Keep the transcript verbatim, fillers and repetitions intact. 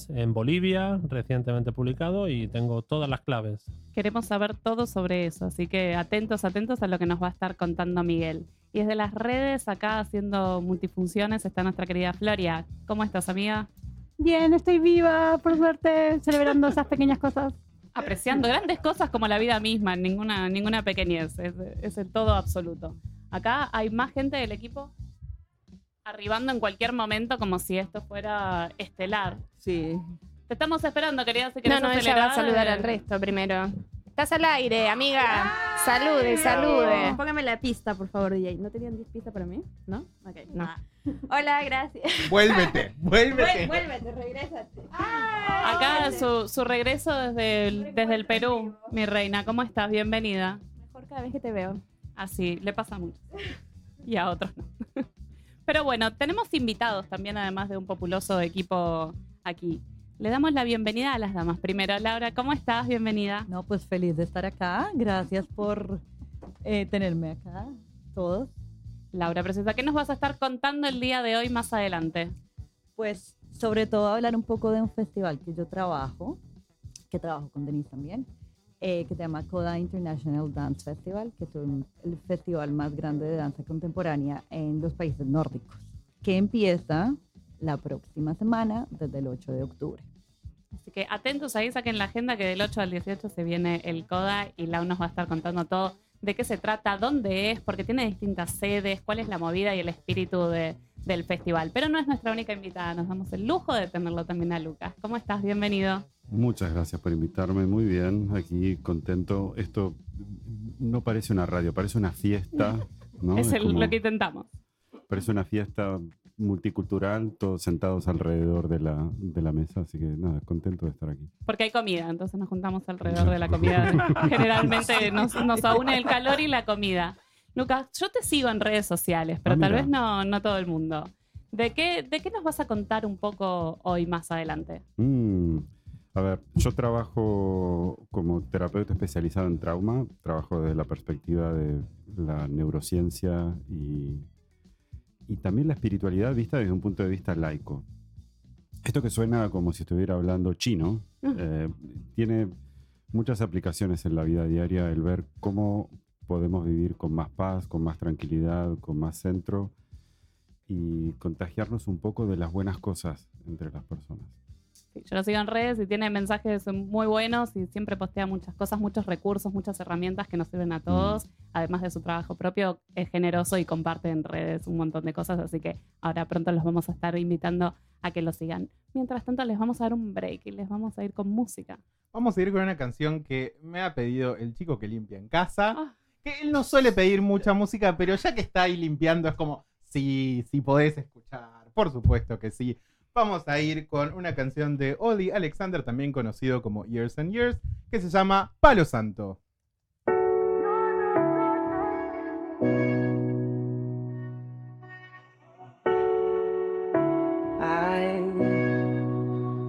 Jazz en Bolivia, recientemente publicado, y tengo todas las claves. Queremos saber todo sobre eso, así que atentos, atentos a lo que nos va a estar contando Miguel. Y desde las redes, acá haciendo multifunciones, está nuestra querida Floria. ¿Cómo estás, amiga? Bien, estoy viva, por suerte, celebrando esas pequeñas cosas. Apreciando grandes cosas como la vida misma, ninguna, ninguna pequeñez, es, es el todo absoluto. Acá hay más gente del equipo arribando en cualquier momento como si esto fuera estelar. Sí. Te estamos esperando, querida. Si no, no, ella va a saludar al resto primero. Estás al aire, amiga. Salude, salude. Póngame la pista, por favor, D J. ¿No tenían diez pistas para mí? ¿No? Ok. No. Hola, gracias. Vuélvete, vuélvete. Vuélvete, regrésate. Acá su, su regreso desde el, desde el Perú, mi reina. ¿Cómo estás? Bienvenida. Mejor cada vez que te veo. Así, le pasa mucho. Y a otros no. Pero bueno, tenemos invitados también, además de un populoso equipo aquí. Le damos la bienvenida a las damas. Primero, Laura, ¿cómo estás? Bienvenida. No, pues feliz de estar acá. Gracias por eh, tenerme acá, todos. Laura, preciosa, ¿qué nos vas a estar contando el día de hoy más adelante? Pues sobre todo hablar un poco de un festival que yo trabajo, que trabajo con Denise también, eh, que se llama Coda International Dance Festival, que es un, el festival más grande de danza contemporánea en los países nórdicos, que empieza la próxima semana, desde el ocho de octubre. Así que atentos ahí, saquen la agenda que del ocho al dieciocho se viene el Coda y Lau nos va a estar contando todo de qué se trata, dónde es, porque tiene distintas sedes, cuál es la movida y el espíritu de, del festival. Pero no es nuestra única invitada, nos damos el lujo de tenerlo también a Lucas. ¿Cómo estás? Bienvenido. Muchas gracias por invitarme, muy bien, aquí contento. Esto no parece una radio, parece una fiesta, ¿no? Es, Es el, como, lo que intentamos. parece una fiesta multicultural, todos sentados alrededor de la, de la mesa, así que nada, contento de estar aquí. Porque hay comida, entonces nos juntamos alrededor de la comida. Generalmente nos, nos aúne el calor y la comida. Lucas, yo te sigo en redes sociales, pero Ah, tal mira. vez no, no todo el mundo. ¿De qué, ¿De qué nos vas a contar un poco hoy más adelante? Mm, a ver, yo trabajo como terapeuta especializado en trauma, trabajo desde la perspectiva de la neurociencia y, y también la espiritualidad vista desde un punto de vista laico. Esto que suena como si estuviera hablando chino, eh, tiene muchas aplicaciones en la vida diaria, el ver cómo podemos vivir con más paz, con más tranquilidad, con más centro y contagiarnos un poco de las buenas cosas entre las personas. Sí, yo lo sigo en redes y tiene mensajes muy buenos y siempre postea muchas cosas, muchos recursos, muchas herramientas que nos sirven a todos. Mm. Además de su trabajo propio, es generoso y comparte en redes un montón de cosas, así que ahora pronto los vamos a estar invitando a que lo sigan. Mientras tanto, les vamos a dar un break y les vamos a ir con música. Vamos a ir con una canción que me ha pedido el chico que limpia en casa. Ah. Que él no suele pedir mucha música, pero ya que está ahí limpiando es como, sí, sí podés escuchar. Por supuesto que sí. Vamos a ir con una canción de Oli Alexander, también conocido como Years and Years, que se llama Palo Santo.